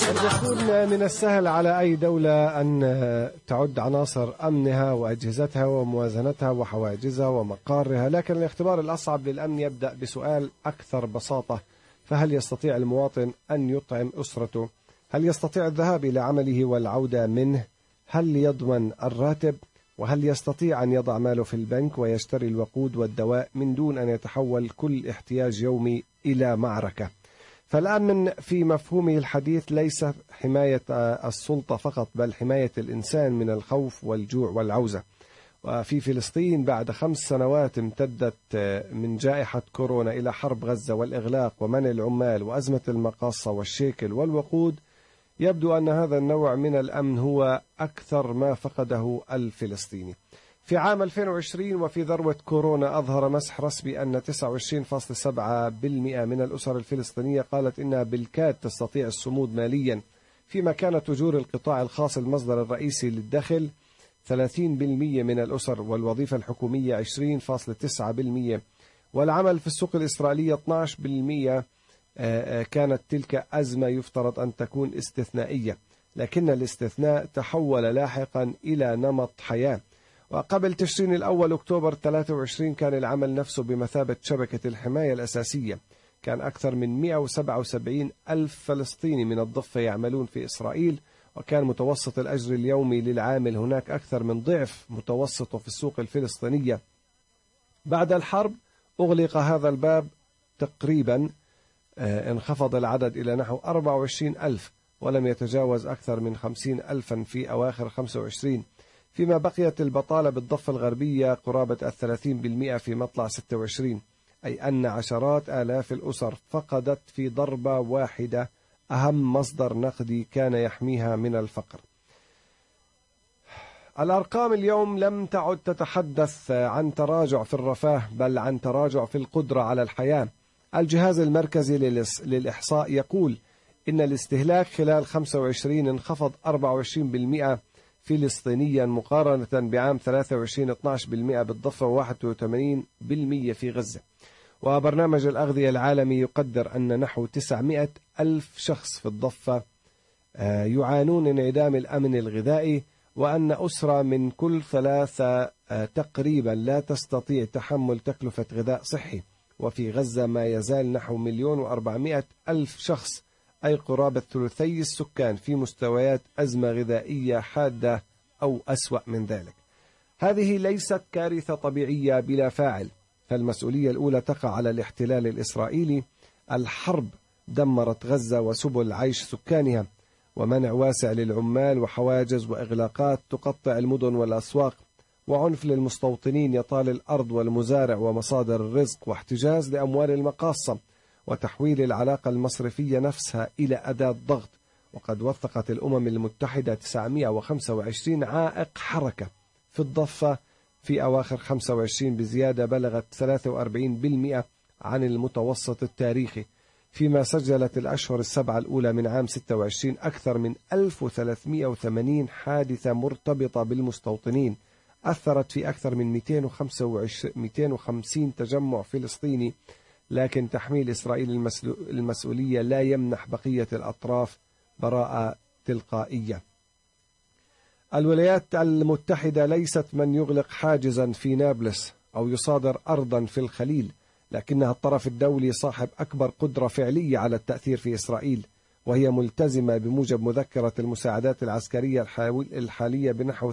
قد يكون من السهل على أي دولة أن تعد عناصر أمنها وأجهزتها وموازنتها وحواجزها ومقارها، لكن الاختبار الأصعب للأمن يبدأ بسؤال أكثر بساطة: فهل يستطيع المواطن أن يطعم أسرته؟ هل يستطيع الذهاب إلى عمله والعودة منه؟ هل يضمن الراتب؟ وهل يستطيع أن يضع ماله في البنك ويشتري الوقود والدواء من دون أن يتحول كل احتياج يومي إلى معركة؟ فالأمن في مفهومه الحديث ليس حماية السلطة فقط، بل حماية الإنسان من الخوف والجوع والعوزة. وفي فلسطين بعد 5 سنوات امتدت من جائحة كورونا إلى حرب غزة والإغلاق ومنع العمال وأزمة المقاصة والشيكل والوقود، يبدو أن هذا النوع من الأمن هو أكثر ما فقده الفلسطيني. في عام 2020 وفي ذروة كورونا أظهر مسح رسمي أن 29.7% من الأسر الفلسطينية قالت إنها بالكاد تستطيع الصمود ماليا، فيما كانت أجور القطاع الخاص المصدر الرئيسي للدخل 30% من الأسر، والوظيفة الحكومية 20.9%، والعمل في السوق الإسرائيلية 12%. كانت تلك أزمة يفترض أن تكون استثنائية، لكن الاستثناء تحول لاحقا إلى نمط حياة. وقبل تشرين الأول أكتوبر 23 كان العمل نفسه بمثابة شبكة الحماية الأساسية. كان أكثر من 177 ألف فلسطيني من الضفة يعملون في إسرائيل، وكان متوسط الأجر اليومي للعامل هناك أكثر من ضعف متوسطه في السوق الفلسطينية. بعد الحرب أغلق هذا الباب تقريبا، انخفض العدد إلى نحو 24 ألف، ولم يتجاوز أكثر من 50 ألفا في أواخر 25، فيما بقيت البطالة بالضفة الغربية قرابة 30% في مطلع 26، أي أن عشرات آلاف الأسر فقدت في ضربة واحدة أهم مصدر نقدي كان يحميها من الفقر. الأرقام اليوم لم تعد تتحدث عن تراجع في الرفاه، بل عن تراجع في القدرة على الحياة. الجهاز المركزي للإحصاء يقول إن الاستهلاك خلال 25 انخفض 24% فلسطينيا مقارنة بعام 23 12% بالضفة و81% في غزة. وبرنامج الأغذية العالمي يقدر أن نحو 900 ألف شخص في الضفة يعانون انعدام الأمن الغذائي، وأن أسرة من كل 3 تقريبا لا تستطيع تحمل تكلفة غذاء صحي. وفي غزة ما يزال نحو 1,400,000 شخص، أي قرابة ثلثي السكان، في مستويات أزمة غذائية حادة أو أسوأ من ذلك. هذه ليست كارثة طبيعية بلا فاعل، فالمسؤولية الأولى تقع على الاحتلال الإسرائيلي. الحرب دمرت غزة وسبل عيش سكانها، ومنع واسع للعمال وحواجز وإغلاقات تقطع المدن والأسواق، وعنف للمستوطنين يطال الأرض والمزارع ومصادر الرزق، واحتجاز لأموال المقاصة، وتحويل العلاقة المصرفية نفسها إلى أداة ضغط. وقد وثقت الأمم المتحدة 925 عائق حركة في الضفة في أواخر 25 بزيادة بلغت 43% عن المتوسط التاريخي، فيما سجلت الأشهر السبعة الأولى من عام 26 أكثر من 1380 حادثة مرتبطة بالمستوطنين، أثرت في أكثر من 250 تجمع فلسطيني. لكن تحميل إسرائيل المسؤولية لا يمنح بقية الأطراف براءة تلقائية. الولايات المتحدة ليست من يغلق حاجزا في نابلس أو يصادر أرضا في الخليل، لكنها الطرف الدولي صاحب أكبر قدرة فعلية على التأثير في إسرائيل، وهي ملتزمة بموجب مذكرة المساعدات العسكرية الحالية بنحو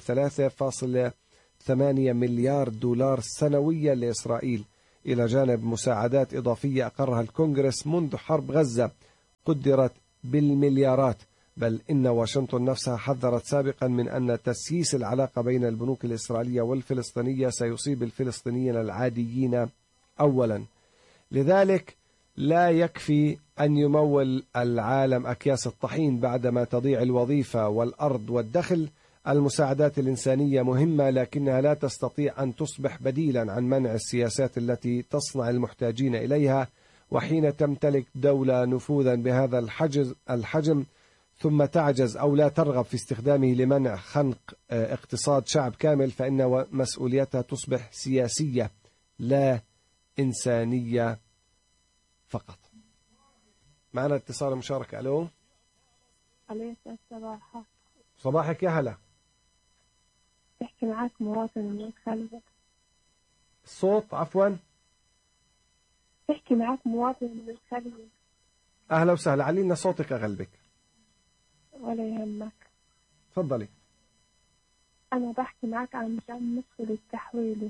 3.8 مليار دولار سنويا لإسرائيل، إلى جانب مساعدات إضافية أقرها الكونغرس منذ حرب غزة قدرت بالمليارات. بل إن واشنطن نفسها حذرت سابقا من أن تسييس العلاقة بين البنوك الإسرائيلية والفلسطينية سيصيب الفلسطينيين العاديين أولا. لذلك لا يكفي أن يمول العالم أكياس الطحين بعدما تضيع الوظيفة والأرض والدخل. المساعدات الإنسانية مهمة، لكنها لا تستطيع أن تصبح بديلا عن منع السياسات التي تصنع المحتاجين إليها. وحين تمتلك دولة نفوذا بهذا الحجم ثم تعجز أو لا ترغب في استخدامه لمنع خنق اقتصاد شعب كامل، فإن مسؤوليتها تصبح سياسية لا إنسانية فقط. معنا اتصال مشاركة. ألو. عليك الصباحة. صباحك يا هلا. تحكي معك مواطن من الخليج. الصوت عفوا. تحكي معك مواطن من الخليج. أهلا وسهلا، علينا صوتك أغلبك. ولا يهمك. تفضلي. أنا بحكي معك عن مشكلة التحويلي.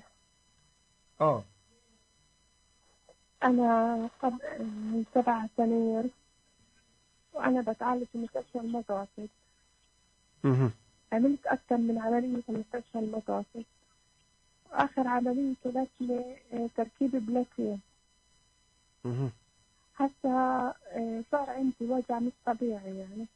أنا من 7 سنين وأنا بتعالج في مستشفى المقاصد. عملت أكثر من عملية في مستشفى المقاصد، وآخر عملية كانت لي تركيب بلاتين. حتى صار عندي وجع مش طبيعي، يعني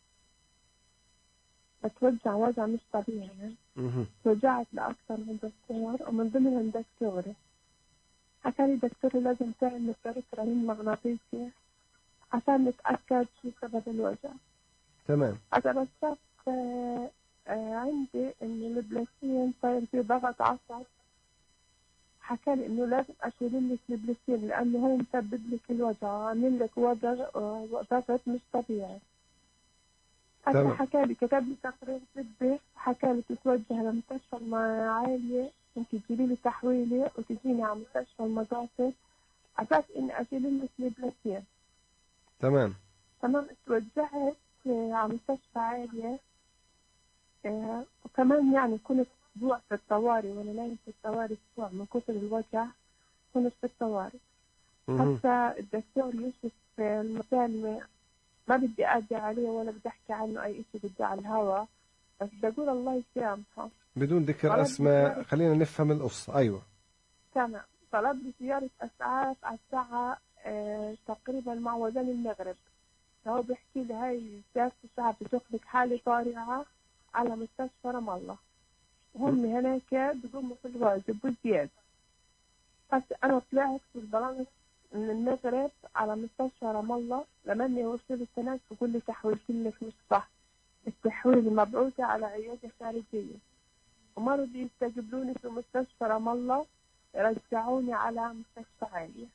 بتوجع وجع مش طبيعي يعني. توجعت لأكثر من دكتور، ومن ضمنهم دكتوري حكى لي دكتوري لازم تعمل طريقة رنين مغناطيسي عشان نتأكد شو سبب الوجع. تمام. أتبسط عندي إن البلاتين صاير في ضغط عصب. حكى لي إنه لازم أشيل لك البلاتين لأنه هو مسبب لك الوجع، عامل لك ضغط مش طبيعي. حتى حكى لي كتب لي تقرير طبي، حكى لي تتوجه لمستشفى عالية، انت تجيبي لي تحويلي وتجيني على مستشفى المقاصد عشان اني اشيل لك البلاتين. تمام. توجهت على مستشفى عالية. وكمان يعني كنت اسبوع في الطوارئ، وانا نايم في الطوارئ اسبوع من كثر الوجع، كنت في الطوارئ. حتى الدكتور يوسف المكالمة ما بدي أدي عليه ولا بدي أحكي عنه أي شيء، بدي على الهوا، بس بقول الله يسامحه بدون ذكر أسماء، خلينا نفهم القصة. أيوة تمام. طلب لي زيارة أسعاف على الساعة تقريبا مع وزن المغرب. فهو بيحكي لي هاي زيارة الساعة بتخلق حالة طارئة على مستشفى رام الله، وهم هناك بيقوموا في الواجب وزيادة. بس أنا طلعت في البرامج من المغرب على مستشفى رام الله، لما اني وصلت هناك بقول لي تحويلتي لك مش صح، التحويل مبعوثة على عيادة خارجية، وما رضوا يستقبلوني في مستشفى رام الله، رجعوني على مستشفى عالية.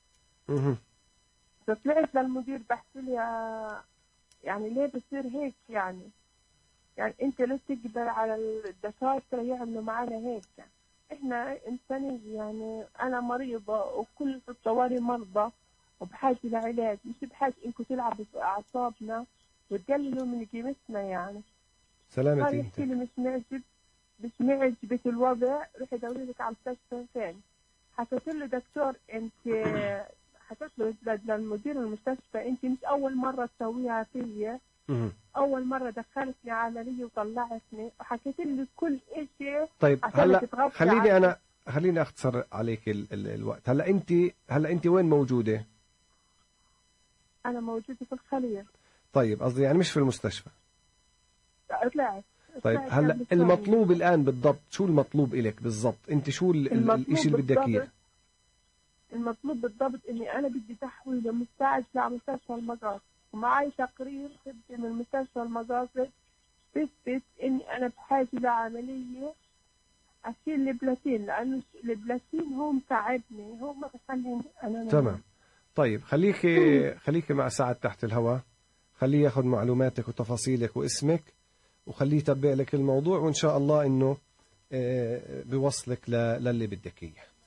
فطلعت للمدير بحكي لي يعني ليه بصير هيك، يعني انت ليه تقبل على الدكاترة يعملوا معنا هيك؟ يعني احنا انسانية، يعني انا مريضة وكل في الطوارئ مرضى وبحاجة لعلاج، مش بحاجة انكم تلعبوا في اعصابنا وتقللوا من قيمتنا. يعني سلامتي. يحكي لي مش معجبة الوضع، روحي دوري لك على مستشفى ثاني. حكيت له دكتور انت، حكيت له للمدير المستشفى انت مش اول مرة تسويها فيا، أول مرة دخلتني عملية وطلعتني، وحكيت لي كل شيء. طيب هلا خليني أختصر عليك الوقت. هلا أنت وين موجودة؟ أنا موجودة في الخليج. طيب قصدي يعني مش في المستشفى. طلعت. طيب هلا المطلوب الآن بالضبط، شو المطلوب إليك بالضبط؟ أنت شو الشيء اللي بدك إياه؟ المطلوب بالضبط إني أنا بدي تحويل مستعجل على مستشفى المقاصد، ومعي تقرير طبي من مستشفى المقاصد بيثبت إني أنا بحاجة لعملية أشيل البلاتين، لأنه البلاتين هو متعبني، هو ما بخليني أنا. تمام. طيب خليكي مع سعد تحت الهواء، خليه ياخذ معلوماتك وتفاصيلك واسمك، وخليه يتبع لك الموضوع، وإن شاء الله إنه بيوصلك للي بدك إياه.